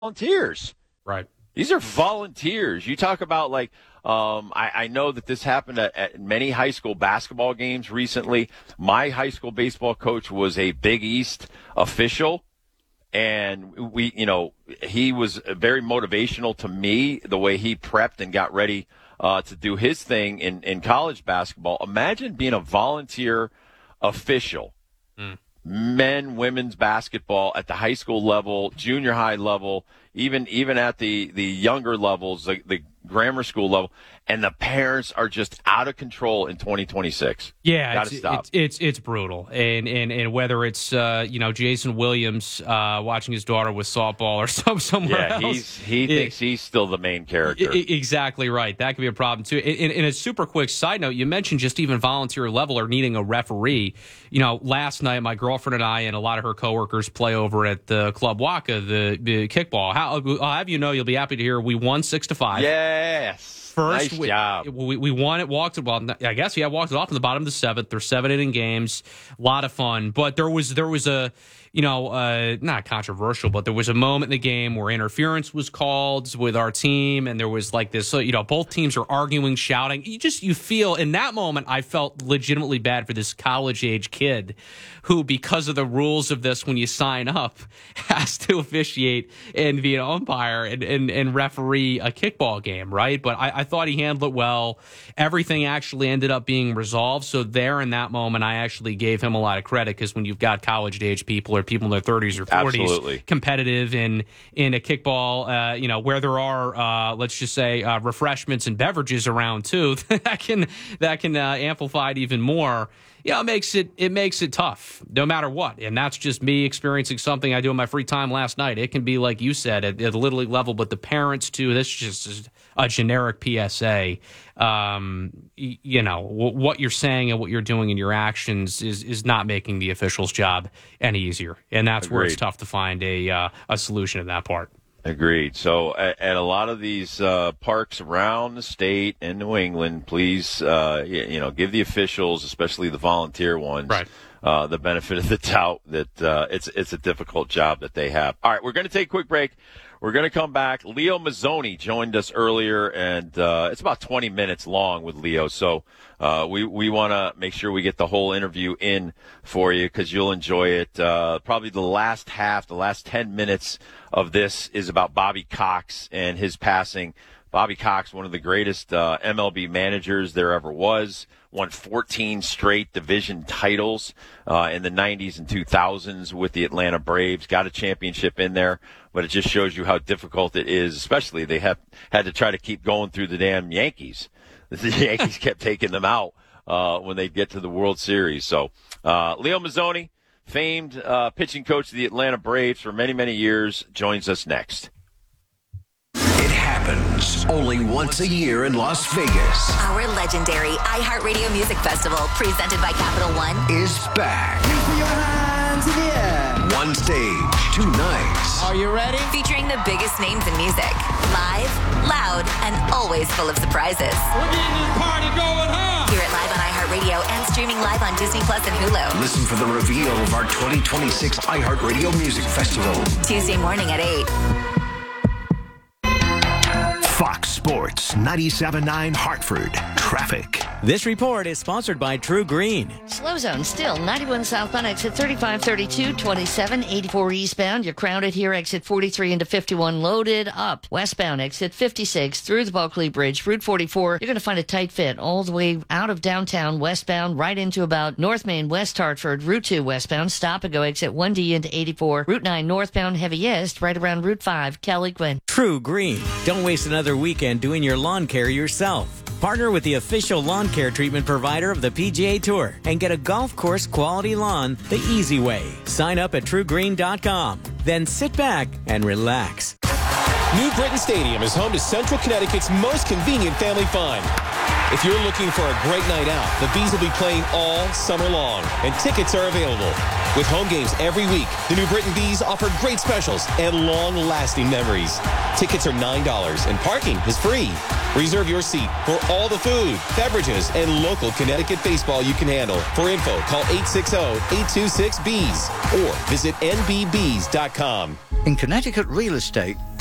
volunteers. Right. These are volunteers. You talk about I know that this happened at many high school basketball games recently. My high school baseball coach was a Big East official, and he was very motivational to me, the way he prepped and got ready to do his thing in college basketball. Imagine being a volunteer official. Men, women's basketball at the high school level, junior high level, even at the younger levels, the grammar school level, and the parents are just out of control in 2026. Yeah, it's brutal, and whether it's Jason Williams watching his daughter with softball or somewhere else, he thinks he's still the main character. Exactly right. That could be a problem too. In a super quick side note, you mentioned just even volunteer level or needing a referee. Last night my girlfriend and I and a lot of her coworkers play over at the Club Waka, the kickball. I'll have you'll be happy to hear we won 6-5. Yes. First, nice job. We won it, walked it off in the bottom of the seventh. They're 7-inning games. A lot of fun. But there was a, not controversial, but there was a moment in the game where interference was called with our team, and there was like this, both teams are arguing, shouting. You feel, in that moment, I felt legitimately bad for this college-age kid who, because of the rules of this, when you sign up, has to officiate and be an umpire and referee a kickball game, right? But I thought he handled it well. Everything actually ended up being resolved. So there in that moment, I actually gave him a lot of credit, because when you've got college-age people or people in their 30s or 40s, absolutely competitive in a kickball, where there are, let's just say, refreshments and beverages around too, that can amplify it even more. It makes it tough, no matter what. And that's just me experiencing something I do in my free time last night. It can be, like you said, at the Little League level, but the parents too. This is just a generic PSA. What you're saying and what you're doing in your actions is not making the official's job any easier. And that's Agreed. Where it's tough to find a solution in that part. Agreed. So at a lot of these parks around the state and New England, please, give the officials, especially the volunteer ones, right, the benefit of the doubt that it's a difficult job that they have. All right, we're going to take a quick break. We're going to come back. Leo Mazzoni joined us earlier, and it's about 20 minutes long with Leo. So we want to make sure we get the whole interview in for you, because you'll enjoy it. Probably the last 10 minutes of this is about Bobby Cox and his passing. Bobby Cox, one of the greatest MLB managers there ever was, won 14 straight division titles in the 90s and 2000s with the Atlanta Braves, got a championship in there, but it just shows you how difficult it is, especially they had to try to keep going through the damn Yankees. The Yankees kept taking them out when they get to the World Series. So Leo Mazzoni, famed pitching coach of the Atlanta Braves for many, many years, joins us next. Happens only once a year in Las Vegas. Our legendary iHeartRadio Music Festival, presented by Capital One, is back. Keep your hands in the air. One stage, 2 nights. Are you ready? Featuring the biggest names in music. Live, loud, and always full of surprises. We're getting this party going, huh? Hear it live on iHeartRadio and streaming live on Disney Plus and Hulu. Listen for the reveal of our 2026 iHeartRadio Music Festival. Tuesday morning at 8. Fox Sports 97.9 Hartford. Traffic. This report is sponsored by True Green. Slow zone still. 91 southbound, exit 3532, 27, 84 eastbound. You're crowded here, exit 43 into 51 loaded up. Westbound, exit 56 through the Bulkley Bridge, Route 44. You're going to find a tight fit all the way out of downtown westbound, right into about North Main, West Hartford, Route 2 westbound. Stop and go, exit 1D into 84. Route 9 northbound, heaviest, right around Route 5, Kelly Quinn. True Green. Don't waste another weekend doing your lawn care yourself. Partner with the official lawn care treatment provider of the PGA Tour and get a golf course quality lawn the easy way. Sign up at truegreen.com. Then sit back and relax. New Britain Stadium is home to Central Connecticut's most convenient family fun. If you're looking for a great night out, the Bees will be playing all summer long, and tickets are available. With home games every week, the New Britain Bees offer great specials and long-lasting memories. Tickets are $9, and parking is free. Reserve your seat for all the food, beverages, and local Connecticut baseball you can handle. For info, call 860-826-BEES or visit nbbees.com. In Connecticut real estate,